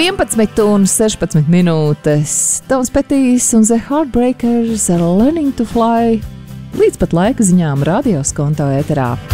11:16 minūtes. Tons Petīs un The Heartbreakers ar Learning to Fly. Līdz pat laika ziņām radio skonto ēterā.